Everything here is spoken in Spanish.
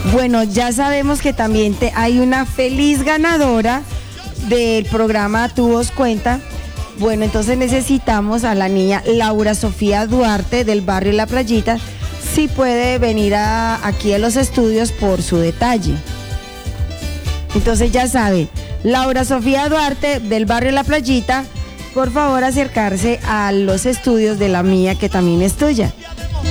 Bueno, ya sabemos que también hay una feliz ganadora del programa Tu Voz Cuenta. Bueno, entonces necesitamos a la niña Laura Sofía Duarte del barrio La Playita, si puede venir aquí a los estudios por su detalle. Entonces ya sabe, Laura Sofía Duarte del barrio La Playita, por favor acercarse a los estudios de la mía, que también es tuya.